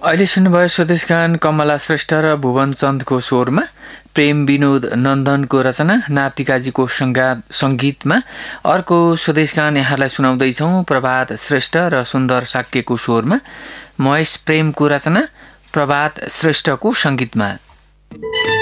अहिले सुन्नुभयो स्वदेशगान कमला श्रेष्ठ र भुवन चन्दको स्वरमा, प्रेम विनोद नन्दनको रचना, नातिकाजीको सङ्गीतमा। अर्को स्वदेशगान यहाँलाई सुनाउँदैछौँ प्रभात श्रेष्ठ र सुन्दर साक्यको स्वरमा, महेश प्रेमको रचना, प्रभात श्रेष्ठको सङ्गीतमा।